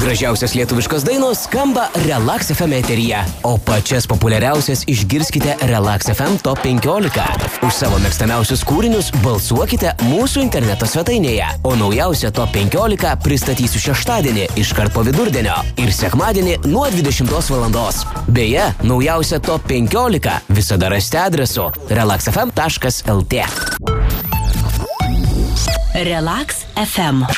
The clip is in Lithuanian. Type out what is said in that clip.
gražiausios lietuviškos dainos skamba Relax FM eteryje, o pačias populiariausias išgirskite Relax FM Top 15. Už savo mėgstamiausius kūrinius balsuokite mūsų interneto svetainėje, o naujausią Top 15 pristatysiu šeštadienį iškart po vidurdienio ir sekmadienį nuo 20 valandos. Beje, naujausią Top 15 visada rasite adresu relaxfm.lt. Relax FM.